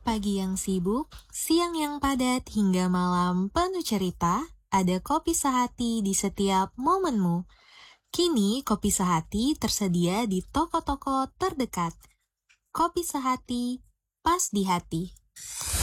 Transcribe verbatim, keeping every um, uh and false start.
Pagi yang sibuk, siang yang padat, hingga malam penuh cerita, ada kopi sehati di setiap momenmu. Kini kopi sehati tersedia di toko-toko terdekat. Kopi sehati, pas di hati.